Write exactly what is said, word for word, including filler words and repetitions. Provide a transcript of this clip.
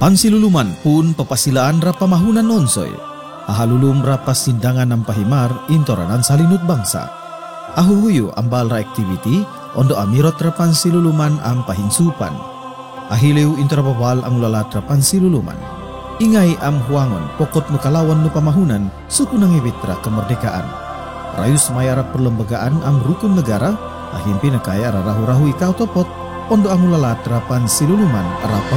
Pansiluluman pun papasilaan ra pamahunan nonsoy. Ahalulum ra pasindangan ng pahimar intoranan salinut bangsa. Ahuhuyo ambal ra activity ondo amirot ra pansiluluman ang pahinsupan. Ahiliw intrababal ang lalat ra pansiluluman. Ingay am huangon pokot makalawan no pamahunan suku ng ibitra kemerdekaan. Rayus mayara perlembagaan am rukun negara ahimpi nakaya rarahu-rahu ikaw topot ondo ang lalat ra pansiluluman ra